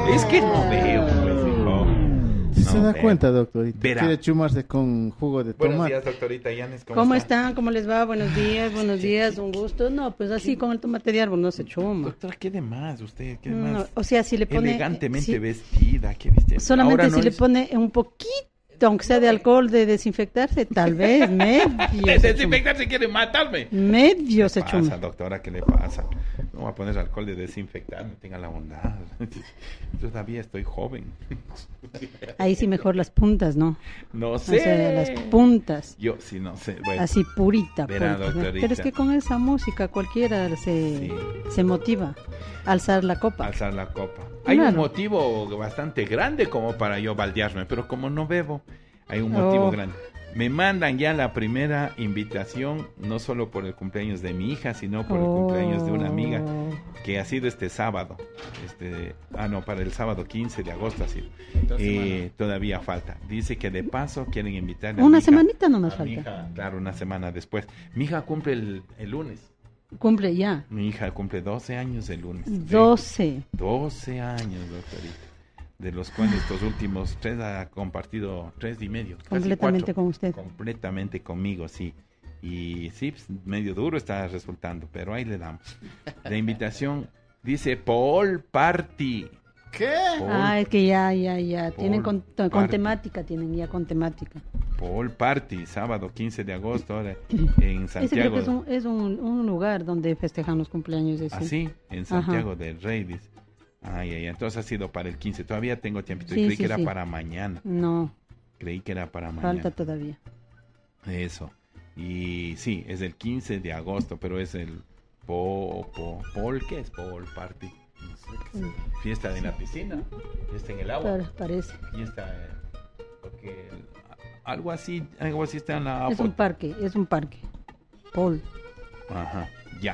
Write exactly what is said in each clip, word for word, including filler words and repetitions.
Es que no veo, pues, hijo. Si No se da veo. cuenta, doctorita. Verá. Quiere chumarse con jugo de Buenos tomate. días, doctorita Yanes. ¿Cómo, ¿Cómo está? están? ¿Cómo les va? Buenos días, buenos días, un gusto. No, pues así con el tomate de árbol no se chuma. Doctora, ¿qué de más usted? ¿Qué de No, más? o sea, si le pone... Elegantemente si- vestida, ¿qué viste? solamente Ahora no si le es- pone un poquito, aunque sea de alcohol, de desinfectarse, tal vez, medio De se chuma. desinfectarse quiere matarme. Medio ¿Qué se pasa, chuma. doctora? ¿Qué le pasa? No voy a poner alcohol de desinfectar, no tenga la bondad. Todavía estoy joven. Ahí sí mejor las puntas, ¿no? No O sé. sea, las puntas. Yo sí no sé. Bueno, Así purita, Verá, purita, ¿no? doctorita. Pero es que con esa música cualquiera se, Sí. se motiva a alzar la copa. alzar la copa. Hay un Claro. motivo bastante grande como para yo baldearme, pero como no bebo, hay un motivo Oh. grande. Me mandan ya la primera invitación, no solo por el cumpleaños de mi hija, sino por el cumpleaños de una amiga, Oh. que ha sido este sábado. Este, ah, no, para el sábado quince de agosto ha sido. Dos Eh, todavía falta. Dice que de paso quieren invitar a Una mi hija- semanita no nos a mi falta. hija, claro, una semana después. Mi hija cumple el, el lunes. Cumple ya. Mi hija cumple doce años el lunes. doce. doce años, doctorita. De los cuales estos últimos tres ha compartido tres y medio. casi Completamente cuatro. con usted. Completamente conmigo, sí. Y sí, pues, medio duro está resultando, pero ahí le damos. La invitación dice Paul Party. ¿Qué? Paul, Ah, es que ya, ya, ya. Tienen con, con Party. temática, tienen ya con temática. Paul Party, sábado quince de agosto, ahora en Ese creo Santiago. que es, un, es un, un lugar donde festejan los cumpleaños. Ese. Así, en Santiago del Rey, dice. Ay, ay, entonces ha sido para el quince. Todavía tengo tiempo. Sí, Creí sí, que era sí. para mañana. No, Creí que era para mañana. falta todavía. Eso. Y sí, es el quince de agosto, pero es el po, po, Paul, ¿qué es Paul Party? No sé qué es. Fiesta en la piscina, fiesta en el agua, Claro, parece. fiesta, eh, porque el- algo así, algo así está en la Es un foto. parque, es un parque. Paul. Ajá, ya.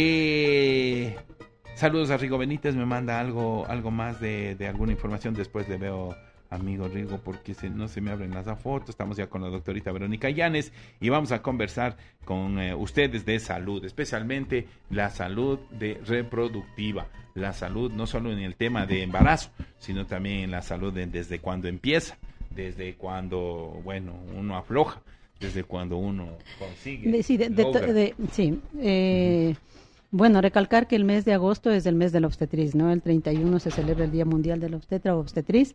Eh, saludos a Rigo Benítez, me manda algo, algo más de, de alguna información, después le veo. Amigo Rigo, porque se, no se me abren las fotos. Estamos ya con la doctorita Verónica Yanes y vamos a conversar con eh, ustedes de salud, especialmente la salud de reproductiva, la salud no solo en el tema de embarazo, sino también en la salud de, desde cuando empieza, desde cuando, bueno, uno afloja, desde cuando uno consigue. De- sí, de- de- logra. de- sí, eh, bueno, recalcar que el mes de agosto es el mes de la obstetriz, ¿no? El treinta y uno se celebra el Día Mundial de la Obstetra o Obstetriz.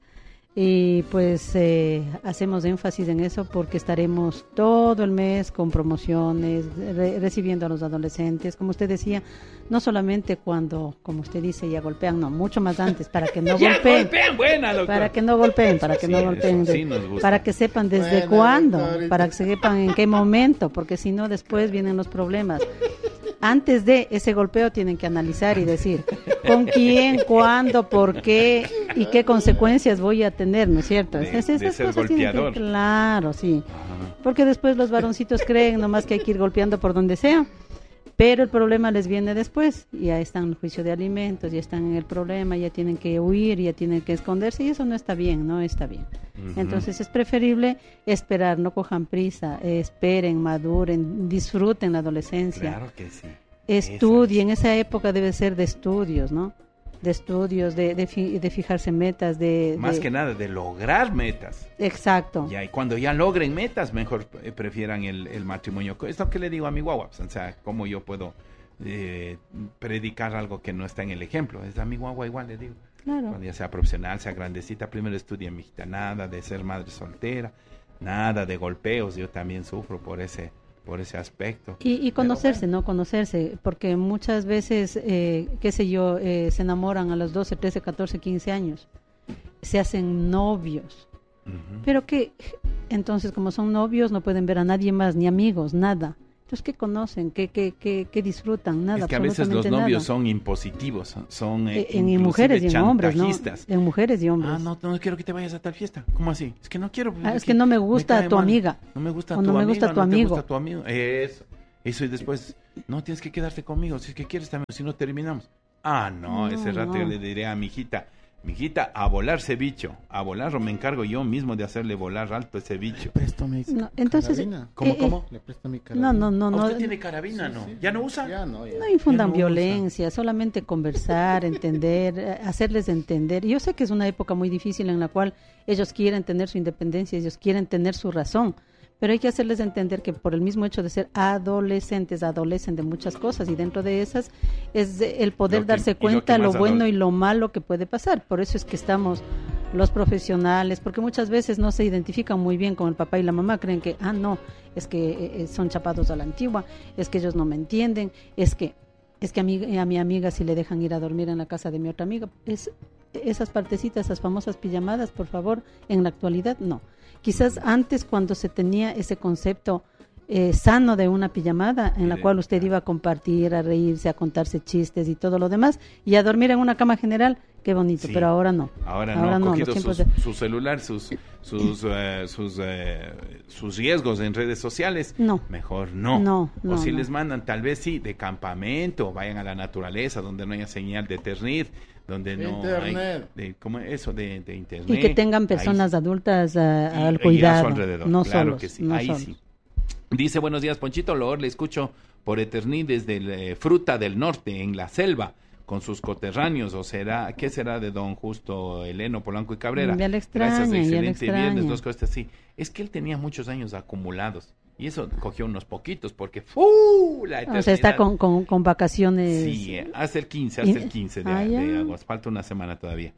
Y pues eh, hacemos énfasis en eso porque estaremos todo el mes con promociones, re- recibiendo a los adolescentes, como usted decía, no solamente cuando, como usted dice, ya golpean, no, mucho más antes, para que no ¡Ya golpeen, golpean! Buena, doctor. para que no golpeen, para que Sí, no eso golpeen, sí nos gusta. para que sepan desde Buena, cuándo, doctorita. para que sepan en qué momento, porque si no después vienen los problemas. Antes de ese golpeo tienen que analizar y decir con quién, cuándo, por qué y qué consecuencias voy a tener, ¿no es cierto? De- Esas- esas de ser cosas tienen que- golpeador. claro, sí. Ajá. Porque después los varoncitos creen nomás que hay que ir golpeando por donde sea, pero el problema les viene después. Ya están en el juicio de alimentos, ya están en el problema, ya tienen que huir, ya tienen que esconderse y eso no está bien, no está bien. Ujú. Entonces es preferible esperar, no cojan prisa, eh, esperen, maduren, disfruten la adolescencia. Claro que sí. Estudien, esa época debe ser de estudios, ¿no? De estudios, de, de, fi- de fijarse metas, de... Más de- que nada de lograr metas. Exacto. Ya, y cuando ya logren metas, mejor eh, prefieran el, el matrimonio. Es lo que le digo a mi guagua, pues, o sea, cómo yo puedo eh, predicar algo que no está en el ejemplo. Es a mi guagua igual, le digo. Claro. Cuando ya sea profesional, sea grandecita, primero estudia, mijita, nada de ser madre soltera, nada de golpeos, yo también sufro por ese por ese aspecto. Y, y conocerse, ¿no? Conocerse, porque muchas veces, eh, qué sé yo, eh, se enamoran a los doce, trece, catorce, quince años, se hacen novios, Ujú. pero que entonces como son novios no pueden ver a nadie más, ni amigos, nada. Entonces, ¿qué conocen? ¿Qué, qué, qué, qué disfrutan? Nada, Es que a veces los absolutamente novios nada. son impositivos, son eh, Eh, en, en inclusive mujeres y en hombres, ¿no? chantajistas. En mujeres y hombres. Ah, no, no quiero que te vayas a tal fiesta. ¿Cómo así? Es que no quiero. Ah, es que no me gusta cae tu mal. amiga. No me gusta O tu no me amiga, gusta tu no te amigo. gusta tu amigo. Eso. Eso y después, no, tienes que quedarte conmigo. Si es que quieres también, si no terminamos. Ah, no, ese No, rato no. yo le diré a mi hijita, Mijita, a volar ese bicho, a volar o me encargo yo mismo de hacerle volar alto ese bicho. Le presto mi No, entonces, carabina. eh, ¿Cómo, eh, cómo? Le presto mi carabina. No, no, no, ¿A no. ¿Usted tiene carabina, Sí, no? sí. ¿Ya no usa? Ya no, ya. No infundan Ya no violencia, solamente conversar, entender, eh, hacerles entender. Yo sé que es una época muy difícil en la cual ellos quieren tener su independencia, ellos quieren tener su razón, pero hay que hacerles entender que por el mismo hecho de ser adolescentes, adolecen de muchas cosas y dentro de esas es el poder Lo que- darse y lo cuenta que lo más bueno adol- y lo malo que puede pasar. Por eso es que estamos los profesionales, porque muchas veces no se identifican muy bien con el papá y la mamá, creen que, ah, no, es que eh, son chapados a la antigua, es que ellos no me entienden, es que es que a mi, a mi amiga si le dejan ir a dormir en la casa de mi otra amiga. Es, esas partecitas, esas famosas pijamadas, por favor, en la actualidad no. Quizás antes cuando se tenía ese concepto eh, sano de una pijamada en la cual usted iba a compartir, a reírse, a contarse chistes y todo lo demás y a dormir en una cama general, qué bonito, Sí. pero ahora no. Ahora, Ahora no, no, cogido los tiempos sus- de- su celular, sus sus eh, sus, eh, sus riesgos en redes sociales. No. Mejor no. No, no, o si no. les mandan, tal vez sí, de campamento, vayan a la naturaleza, donde no haya señal de internet, donde no Internet. hay de, ¿cómo eso? De, de internet. Y que tengan Ahí personas sí. adultas ah, Y- al y a cuidado, su alrededor, no claro solos, que sí, no ahí solos. sí. Dice, buenos días, Ponchito, Loor, le escucho por Eterní desde el, eh, Fruta del Norte, en la selva, con sus coterráneos, o será, ¿qué será de don Justo Heleno, Polanco y Cabrera? Ya le Gracias, extraña, ya le excelente extraña. viernes, dos cosas así. Es que él tenía muchos años acumulados, y eso cogió unos poquitos, porque ¡fu! La eternidad. O sea, está con, con, con vacaciones. Sí, eh, hasta el quince, hasta el quince de, Ah, ya. de agosto, falta una semana todavía.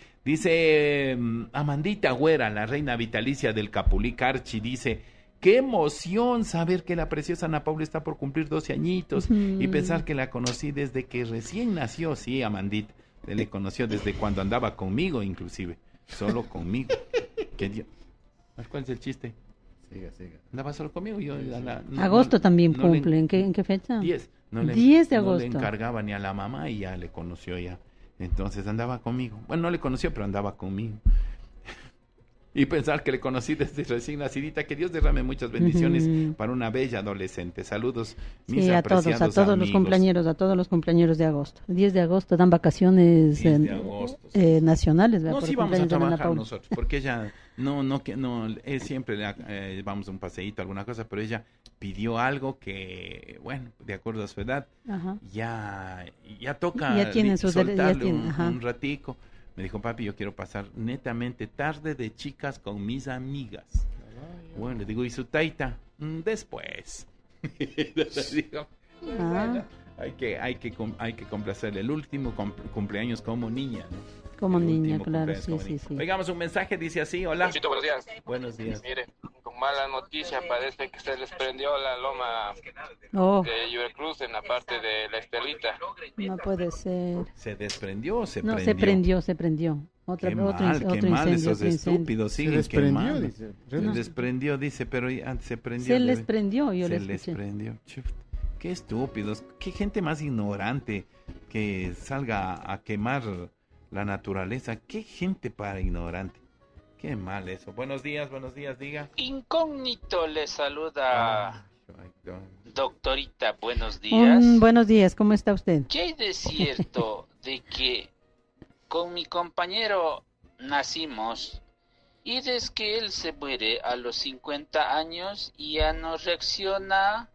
Dice mm, Amandita Güera, la reina vitalicia del Capulí Carchi, dice, qué emoción saber que la preciosa Ana Paula está por cumplir doce añitos Ujú. y pensar que la conocí desde que recién nació. Sí, Amandita, él le conoció desde cuando andaba conmigo, inclusive, solo conmigo. Que Dios... ¿Cuál es el chiste? Siga, siga. Andaba solo conmigo. Yo, a la- no- Agosto no- también no le- cumple. ¿En qué, en qué fecha? diez. No le, diez de no le agosto. encargaba ni a la mamá y ya le conoció ya. Entonces andaba conmigo. Bueno, no le conoció, pero andaba conmigo. Y pensar que le conocí desde recién nacidita. Que Dios derrame muchas bendiciones Ujú. para una bella adolescente. Saludos, mis Sí, a todos, a apreciados todos los amigos. cumpleañeros, a todos los cumpleaños de agosto. El diez de agosto dan vacaciones diez de eh, agosto, sí. eh, nacionales, ¿verdad? No, Por sí el vamos a cumpleaños de Ana trabajar Paula. nosotros, porque ella no, no, que no, es siempre eh, vamos a un paseíto, alguna cosa, pero ella pidió algo que, bueno, de acuerdo a su edad, Ajá. ya, ya toca Ya tienen sus dere- ya soltarle tienen, un, ajá. un ratico. Me dijo, papi, yo quiero pasar netamente tarde de chicas con mis amigas. Bueno, le digo, ¿y su taita? "Mm, después. Le digo, Ah. bueno, hay que, hay que, com- hay que complacerle el último cum- cumpleaños como niña, ¿no? Como El niña, último claro, cumpleaños sí, como sí, niña. sí. Oigamos un mensaje, dice así, hola. Luchito, buenos días. Buenos días. Mire, con mala noticia parece que se les prendió la loma Oh, de Ibercruz en la parte de la Estelita. no puede ser. ¿Se desprendió o se No, prendió? se prendió, se prendió. Otra, Qué otro, mal, inc- qué otro mal, incendio, esos otro incendio. estúpidos Se siguen desprendió, quemando. dice. Se No. desprendió, dice, pero ya se prendió. Se les debe- prendió, yo se le les escuché. prendió. Chuf, qué estúpidos, qué gente más ignorante que salga a quemar la naturaleza. Qué gente para ignorante. Qué mal eso. Buenos días, buenos días, diga. Incógnito le saluda, Ay, no. doctorita, buenos días. Un, buenos días, ¿cómo está usted? ¿Qué hay de cierto de que con mi compañero nacimos y desde que él se muere a los cincuenta años y ya no reacciona?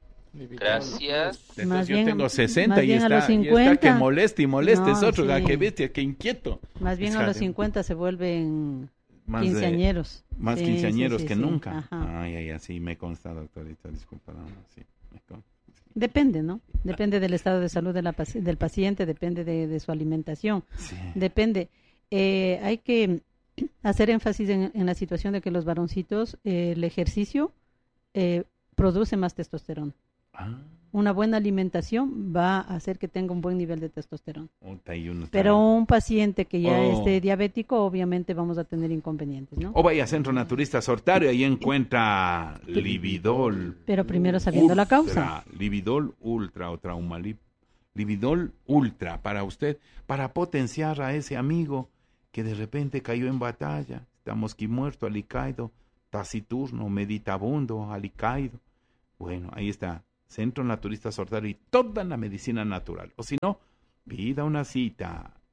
Gracias. Entonces Más yo bien- tengo sesenta más y bien a está, los y está cincuenta. que moleste y moleste. es No, otro, sí. que bestia, que inquieto. Más bien a Hija los de- cincuenta se vuelven Más de- quinceañeros. Más Sí, quinceañeros sí, sí, que sí. nunca. Ajá. Ay, ay, así me consta, doctorita, disculpa. No, no, sí, me consta. Depende, ¿no? Depende del estado de salud de la paci- del paciente, depende de, de su alimentación, Sí. depende. Eh, hay que hacer énfasis en, en la situación de que los varoncitos, eh, el ejercicio eh, produce más testosterona. Ah, Una buena alimentación va a hacer que tenga un buen nivel de testosterona. puta, y uno está- Pero un paciente que ya Oh. esté diabético, obviamente vamos a tener inconvenientes, ¿no? O vaya a Centro Naturista Sortario, ahí encuentra Lividol. Pero primero sabiendo la causa. Ultra, Lividol Ultra o Traumalip. Lividol Ultra para usted, para potenciar a ese amigo que de repente cayó en batalla. Está mosquimuerto, alicaído, taciturno, meditabundo, alicaído. Bueno, ahí está. Centro Naturista Sortario y toda la medicina natural. O si no, pida una cita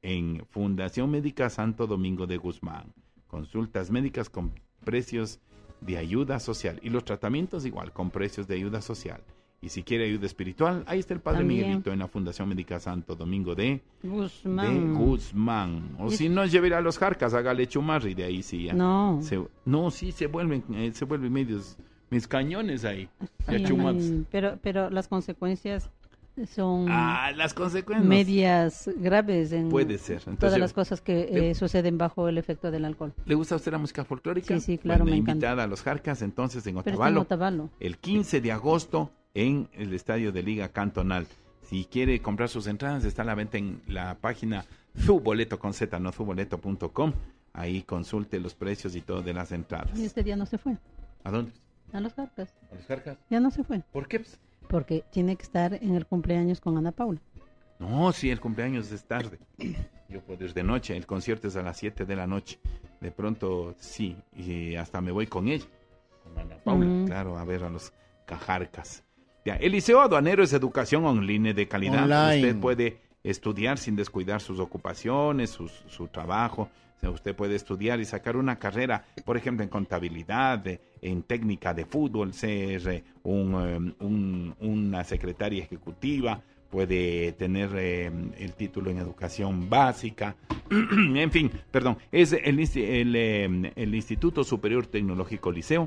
en Fundación Médica Santo Domingo de Guzmán. Consultas médicas con precios de ayuda social y los tratamientos igual con precios de ayuda social. Y si quiere ayuda espiritual, ahí está el Padre También. Miguelito en la Fundación Médica Santo Domingo de Guzmán. de Guzmán. O Y- si no, lleve a los Jarcas, hágale chumarri, de ahí sí ya. No. Se- no, sí, se vuelven, eh, se vuelven medios, mis cañones ahí. Ya Sí, chumados. pero, pero las consecuencias son Ah, las consecuencias. medias graves en Puede ser. Entonces, todas yo- las cosas que le- eh, suceden bajo el efecto del alcohol. ¿Le gusta a usted la música folclórica? Sí, sí, claro, Bueno, me encanta. invitada a los Jarcas, entonces en Pero está en Otavalo, Otavalo. el quince de agosto en el Estadio de Liga Cantonal. Si quiere comprar sus entradas, está a la venta en la página Zuboleto con Z, no zuboleto punto com. Ahí consulte los precios y todo de las entradas. Y este día no se fue ¿A dónde? a los Jarcas. ¿A los Jarcas? Ya no se fue. ¿Por qué? Pues, Porque tiene que estar en el cumpleaños con Ana Paula. no, sí, el cumpleaños es tarde. Yo puedo ir de noche, el concierto es a las siete de la noche. De pronto, sí, y hasta me voy con ella, con Ana Paula, Mm. claro, a ver a los Cajarcas. Ya, el Liceo Aduanero es educación online de calidad. Online. Usted puede estudiar sin descuidar sus ocupaciones, sus- su trabajo. O sea, usted puede estudiar y sacar una carrera, por ejemplo, en contabilidad, de- en técnica de fútbol, ser eh, un, eh, un- una secretaria ejecutiva, puede tener eh, el título en educación básica, en fin, perdón, es el, insti- el, eh, el Instituto Superior Tecnológico Liceo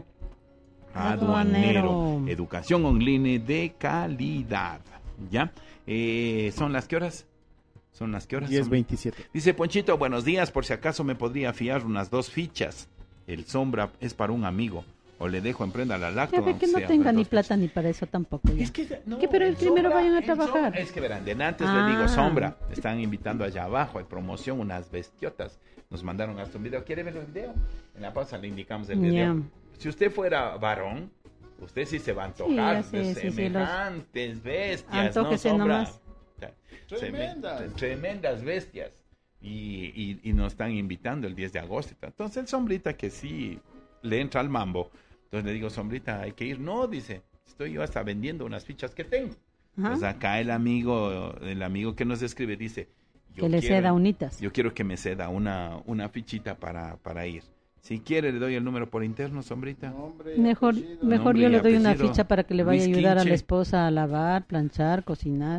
Aduanero, Aduanero. educación online de calidad, ¿ya? Eh, ¿Son las qué horas? ¿Son las qué horas? diez Son- veintisiete. Dice Ponchito, buenos días, por si acaso me podría fiar unas dos fichas. El sombra es para un amigo, o le dejo en prenda la lacto. Ya ve aunque que no sea, tenga pero ni dos plata fichas. ni para eso tampoco. Ya. Es que, no, ¿Qué? Pero el primero vayan a el trabajar. sombra- es que verán, de antes Ah. le digo sombra, están invitando allá abajo, hay promoción, unas bestiotas. Nos mandaron hasta un video, ¿quiere ver el video? En la pausa le indicamos el video. Ya. Si usted fuera varón, usted sí se va a antojar Sí, de sí, sí, sí, los- semejantes bestias, ¿no, Antójese sombra? nomás. Tremendas. Seme- tremendas bestias. Y, y, y nos están invitando el diez de agosto. Entonces el sombrita que sí le entra al mambo. Entonces le digo, sombrita, hay que ir. No, dice, estoy yo hasta vendiendo unas fichas que tengo. Ajá. Pues acá el amigo, el amigo que nos escribe dice, yo Que le quiero- ceda unitas. Yo quiero que me ceda una, una fichita para, para ir. Si quiere le doy el número por interno, sombrita. Nombre, Mejor, apellido. mejor Nombre yo y le doy una apellido. ficha para que le vaya a Luis ayudar a Quinche. la esposa a lavar, planchar, cocinar.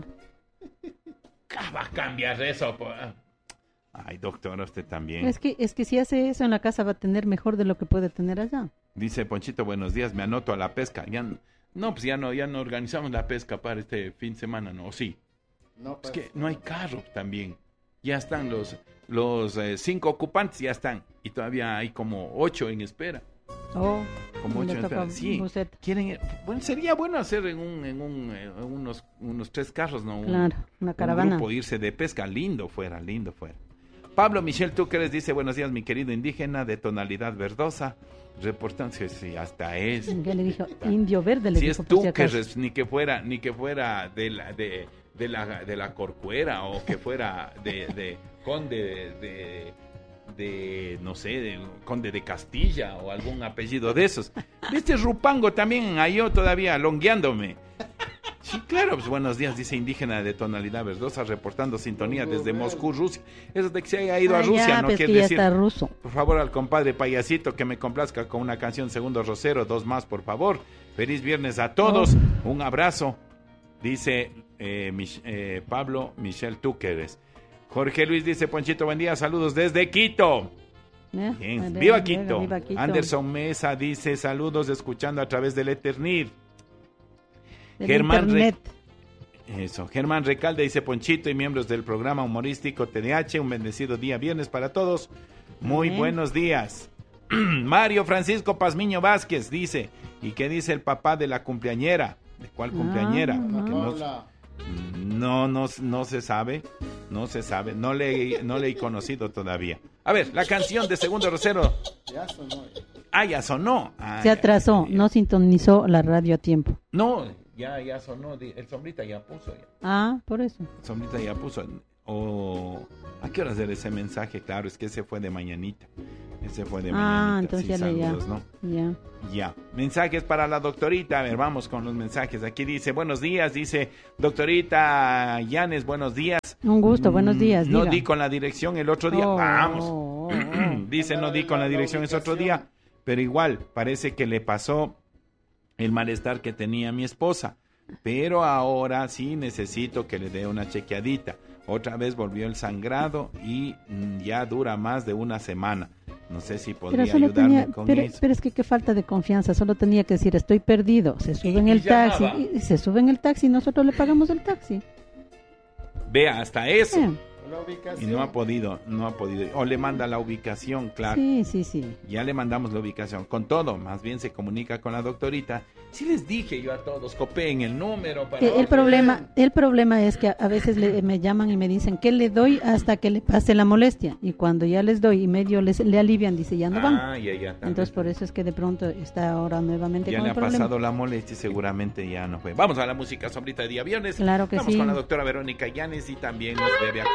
Ah, va a cambiar eso. po- Ay, doctora, usted también. Es que, es que si hace eso en la casa va a tener mejor de lo que puede tener allá. Dice Ponchito, buenos días, me anoto a la pesca. Ya, n- no, pues ya no, ya no organizamos la pesca para este fin de semana, ¿no? ¿O sí? No, Es pues, que no hay carro también. Ya están los, los eh, cinco ocupantes, ya están. Y todavía hay como ocho en espera. Oh, Como le ocho en toca espera. Sí, buseta. quieren ir- bueno, sería bueno hacer en, un, en, un, eh, en unos, unos tres carros, ¿no? Un- Claro, una un caravana. grupo irse de pesca, lindo fuera, lindo fuera. Pablo Michel Túqueres dice, buenos días, mi querido indígena de tonalidad verdosa, reportándose, sí, hasta es. Ya le dijo, indio verde le Si dijo es por si acaso. Túqueres, ni que fuera, ni que fuera de la, de, de la, de la Corcuera, o que fuera de, de conde de, de, no sé, de conde de Castilla, o algún apellido de esos. Este Rupango también, ahí yo todavía longueándome. Sí, claro, pues buenos días, dice indígena de tonalidad verdosa, reportando sintonía desde Moscú, Rusia. Eso de que se haya ido a Ah, Rusia, ya, no pues quiere que ya decir. está ruso. Por favor, al compadre payasito que me complazca con una canción Segundo Rosero, dos más, por favor. Feliz viernes a todos. Un abrazo, dice eh, Mich- eh, Pablo Michel Túqueres. Jorge Luis dice, Ponchito, buen día, saludos desde Quito. ¿Eh? Bien, Venga, viva venga, Quito. viva Quito. Anderson Mesa dice, saludos escuchando a través del Eternit. Del Germán Re- internet. Eso, Germán Recalde dice, Ponchito y miembros del programa humorístico T D H, un bendecido día viernes para todos. Muy Amén. buenos días. Mario Francisco Pazmiño Vázquez dice, ¿y qué dice el papá de la cumpleañera? ¿De cuál cumpleañera? Ah, Que no, Paula. no, no, no se sabe, no se sabe, no le, no le he conocido todavía. A ver, la canción de Segundo Rosero, Ya sonó. ah, ya sonó. Ah, Se ya, atrasó, ya. no sintonizó la radio a tiempo. No, ya, ya sonó, di- el sombrita ya puso ya. Ah, por eso. Sombrita ya puso. O ¿a qué horas era ese mensaje? Claro, es que ese fue de mañanita. Ese fue de Ah, mañanita. entonces Sí, ya le ya. saludos, ¿no? Ya. Ya. Mensajes para la doctorita. A ver, vamos con los mensajes. Aquí dice, buenos días, dice doctorita Yanes, buenos días. Un gusto, buenos días. No diga. di con la dirección el otro día. Oh, Vamos. oh, oh. Dice, no di con la dirección ese otro día. Pero igual, parece que le pasó el malestar que tenía mi esposa. Pero ahora sí necesito que le dé una chequeadita. Otra vez volvió el sangrado y mm, ya dura más de una semana. No sé si podría Pero, solo ayudarme tenía, con pero, eso. pero es que qué falta de confianza, solo tenía que decir estoy perdido, se sube en Y el taxi, llamaba. y, y se sube en el taxi y nosotros le pagamos el taxi. Vea, hasta eso. Eh, La Y ubicación. no ha podido, no ha podido. O le manda la ubicación, claro. sí, sí, sí. Ya le mandamos la ubicación. Con todo, más bien se comunica con la doctorita. Sí les dije yo a todos, copeen el número para... Eh, el otro. problema, el problema es que a, a veces le- me llaman y me dicen que le doy hasta que le pase la molestia y cuando ya les doy y medio les, le alivian, dice ya no van. Ah, ya, ya. tal Entonces vez. por eso es que de pronto está ahora nuevamente Ya con le el ha problema. pasado la molestia y seguramente ya no fue. Vamos a la música sombrita de día viernes. Claro que Vamos sí. con la doctora Verónica Llanes y también nos debe